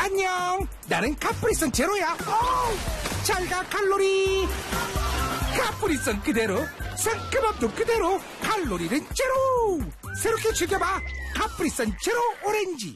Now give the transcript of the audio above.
안녕. 나는 카프리선 제로야. 잘가 칼로리. 카프리선 그대로, 상큼함도 그대로, 칼로리는 제로. 새롭게 즐겨봐. 카프리선 제로 오렌지.